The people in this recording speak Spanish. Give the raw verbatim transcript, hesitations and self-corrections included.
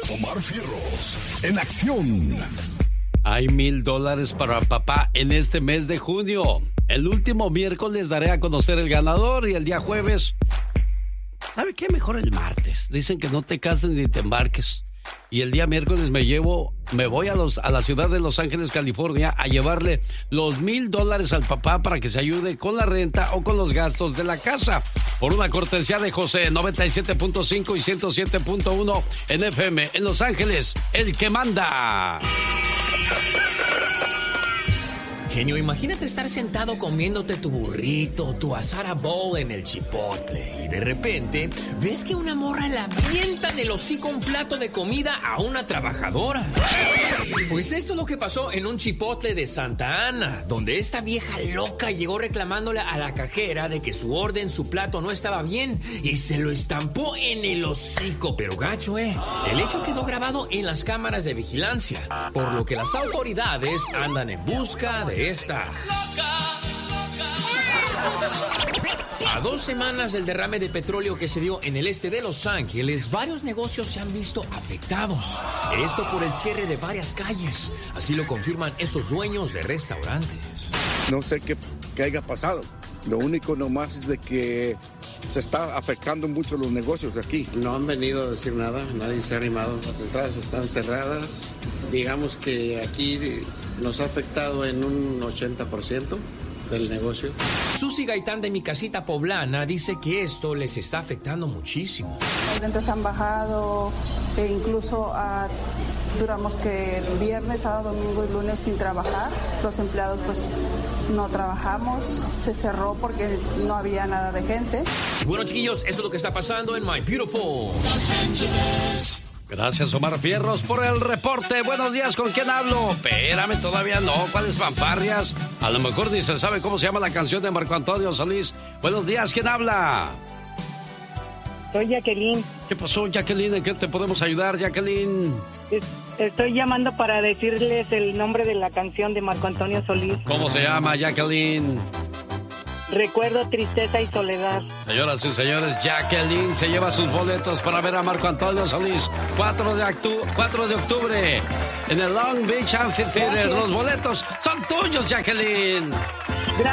Omar Fierros, en acción. Hay mil dólares para papá en este mes de junio. El último miércoles daré a conocer el ganador y el día jueves... ¿Sabe qué? Mejor el martes. Dicen que no te cases ni te embarques. Y el día miércoles me llevo, me voy a, los, a la ciudad de Los Ángeles, California, a llevarle los mil dólares al papá para que se ayude con la renta o con los gastos de la casa. Por una cortesía de José, noventa y siete punto cinco y ciento siete punto uno en F M. En Los Ángeles, el que manda. Genio, imagínate estar sentado comiéndote tu burrito, tu asada bowl en el chipotle y de repente ves que una morra le avienta del hocico un plato de comida a una trabajadora. Pues esto es lo que pasó en un chipotle de Santa Ana, donde esta vieja loca llegó reclamándole a la cajera de que su orden, su plato no estaba bien y se lo estampó en el hocico, pero gacho, eh. El hecho quedó grabado en las cámaras de vigilancia, por lo que las autoridades andan en busca de esta. A dos semanas del derrame de petróleo que se dio en el este de Los Ángeles, varios negocios se han visto afectados. Esto por el cierre de varias calles. Así lo confirman estos dueños de restaurantes. No sé qué, qué haya pasado. Lo único nomás es de que se está afectando mucho los negocios aquí. No han venido a decir nada, nadie se ha animado. Las entradas están cerradas. Digamos que aquí nos ha afectado en un ochenta por ciento del negocio. Susi Gaitán de Mi Casita Poblana dice que esto les está afectando muchísimo. Las ventas han bajado, e incluso a, duramos que viernes, sábado, domingo y lunes sin trabajar. Los empleados pues no trabajamos, se cerró porque no había nada de gente. Bueno, chiquillos, eso es lo que está pasando en My Beautiful Los Angeles. Gracias, Omar Fierros, por el reporte. Buenos días, ¿con quién hablo? Espérame, todavía no. ¿Cuáles fanfarrias? A lo mejor ni se sabe cómo se llama la canción de Marco Antonio Solís. Buenos días, ¿quién habla? Soy Jacqueline. ¿Qué pasó, Jacqueline? ¿En qué te podemos ayudar, Jacqueline? Estoy llamando para decirles el nombre de la canción de Marco Antonio Solís. ¿Cómo se llama, Jacqueline? Recuerdo, tristeza y soledad. Señoras y señores, Jacqueline se lleva sus boletos para ver a Marco Antonio Solís cuatro de octubre en el Long Beach Amphitheater. Los boletos son tuyos, Jacqueline.